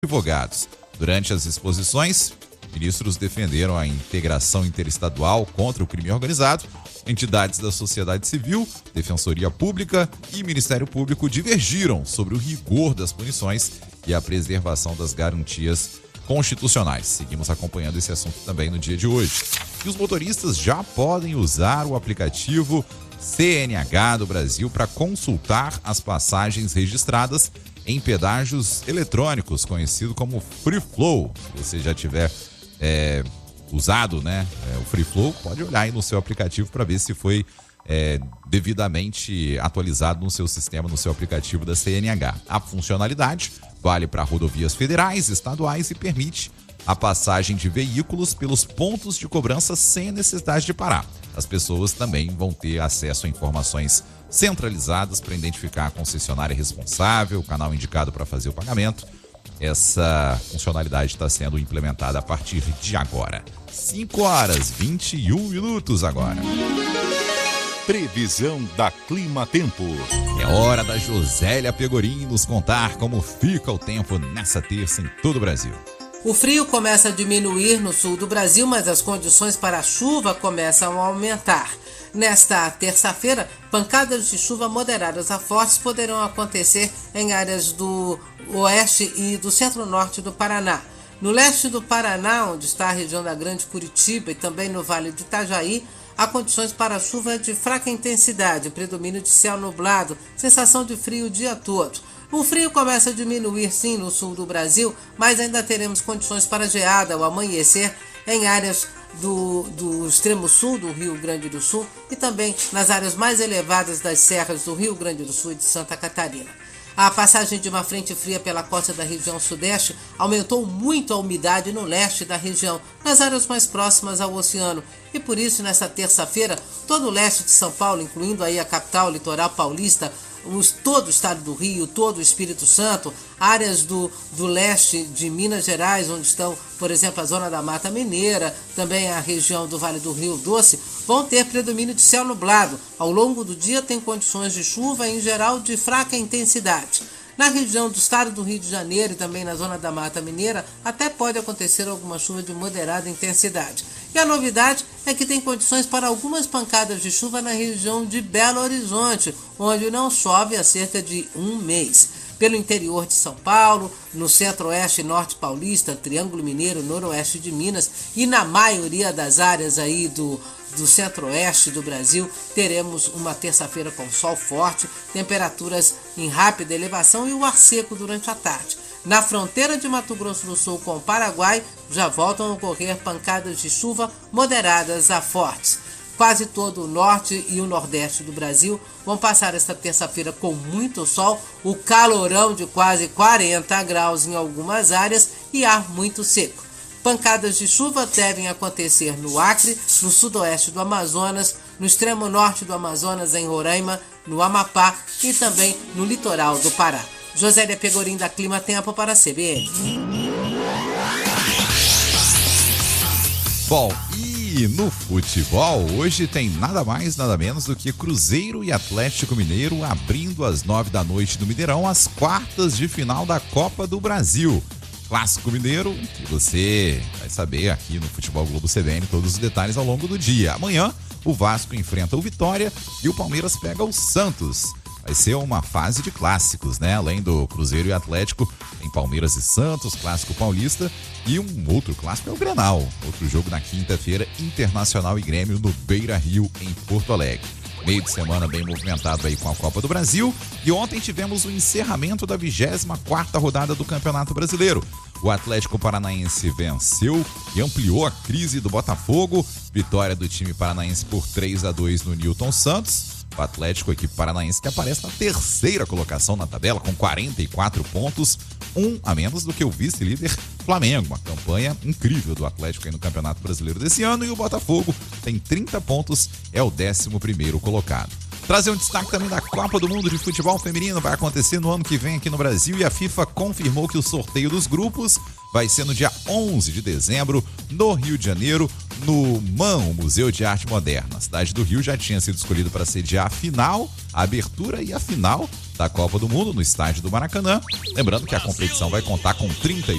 advogados. Durante as exposições, ministros defenderam a integração interestadual contra o crime organizado. Entidades da sociedade civil, Defensoria Pública e Ministério Público divergiram sobre o rigor das punições e a preservação das garantias constitucionais. Seguimos acompanhando esse assunto também no dia de hoje. E os motoristas já podem usar o aplicativo CNH do Brasil para consultar as passagens registradas em pedágios eletrônicos, conhecido como Free Flow. Se você já tiver usado, né, o Free Flow, pode olhar aí no seu aplicativo para ver se foi devidamente atualizado no seu sistema, no seu aplicativo da CNH. A funcionalidade vale para rodovias federais, estaduais e permite a passagem de veículos pelos pontos de cobrança sem necessidade de parar. As pessoas também vão ter acesso a informações centralizadas para identificar a concessionária responsável, o canal indicado para fazer o pagamento. Essa funcionalidade está sendo implementada a partir de agora. 5h21 agora. Previsão da Clima Tempo. É hora da Josélia Pegorim nos contar como fica o tempo nessa terça em todo o Brasil. O frio começa a diminuir no sul do Brasil, mas as condições para a chuva começam a aumentar. Nesta terça-feira, pancadas de chuva moderadas a fortes poderão acontecer em áreas do oeste e do centro-norte do Paraná. No leste do Paraná, onde está a região da Grande Curitiba e também no Vale do Itajaí, há condições para chuva de fraca intensidade, predomínio de céu nublado, sensação de frio o dia todo. O frio começa a diminuir sim no sul do Brasil, mas ainda teremos condições para geada ao amanhecer em áreas do extremo sul do Rio Grande do Sul e também nas áreas mais elevadas das serras do Rio Grande do Sul e de Santa Catarina. A passagem de uma frente fria pela costa da região sudeste aumentou muito a umidade no leste da região, nas áreas mais próximas ao oceano. E por isso, nesta terça-feira, todo o leste de São Paulo, incluindo aí a capital, o litoral paulista, todo o estado do Rio, todo o Espírito Santo, áreas do leste de Minas Gerais, onde estão, por exemplo, a zona da Mata Mineira, também a região do Vale do Rio Doce, vão ter predomínio de céu nublado. Ao longo do dia tem condições de chuva, em geral de fraca intensidade. Na região do estado do Rio de Janeiro e também na zona da Mata Mineira, até pode acontecer alguma chuva de moderada intensidade. E a novidade é que tem condições para algumas pancadas de chuva na região de Belo Horizonte, onde não chove há cerca de um mês. Pelo interior de São Paulo, no centro-oeste e norte paulista, Triângulo Mineiro, noroeste de Minas e na maioria das áreas aí do centro-oeste do Brasil, teremos uma terça-feira com sol forte, temperaturas em rápida elevação e o ar seco durante a tarde. Na fronteira de Mato Grosso do Sul com o Paraguai, já voltam a ocorrer pancadas de chuva moderadas a fortes. Quase todo o norte e o nordeste do Brasil vão passar esta terça-feira com muito sol, o calorão de quase 40 graus em algumas áreas e ar muito seco. Pancadas de chuva devem acontecer no Acre, no sudoeste do Amazonas, no extremo norte do Amazonas, em Roraima, no Amapá e também no litoral do Pará. Josélia Pegorim, da Clima Tempo, para a CBN. Bom, e no futebol, hoje tem nada mais, nada menos do que Cruzeiro e Atlético Mineiro abrindo às 9h no Mineirão as quartas de final da Copa do Brasil. Clássico Mineiro, que você vai saber aqui no Futebol Globo CBN todos os detalhes ao longo do dia. Amanhã, o Vasco enfrenta o Vitória e o Palmeiras pega o Santos. Vai ser uma fase de clássicos, né? Além do Cruzeiro e Atlético, tem Palmeiras e Santos, clássico paulista, e um outro clássico é o Grenal. Outro jogo na quinta-feira, Internacional e Grêmio no Beira-Rio, em Porto Alegre. Meio de semana bem movimentado aí com a Copa do Brasil, e ontem tivemos o encerramento da 24ª rodada do Campeonato Brasileiro. O Atlético Paranaense venceu e ampliou a crise do Botafogo. Vitória do time paranaense por 3-2 no Newton Santos. O Atlético, a equipe paranaense, que aparece na terceira colocação na tabela com 44 pontos, um a menos do que o vice-líder Flamengo. Uma campanha incrível do Atlético aí no Campeonato Brasileiro desse ano, e o Botafogo tem 30 pontos, é o 11º colocado. Trazer um destaque também da Copa do Mundo de Futebol Feminino, vai acontecer no ano que vem aqui no Brasil, e a FIFA confirmou que o sorteio dos grupos vai ser no dia 11 de dezembro, no Rio de Janeiro, no MAM, Museu de Arte Moderna. A cidade do Rio já tinha sido escolhida para sediar a final, a abertura e a final da Copa do Mundo no estádio do Maracanã. Lembrando que a competição vai contar com 32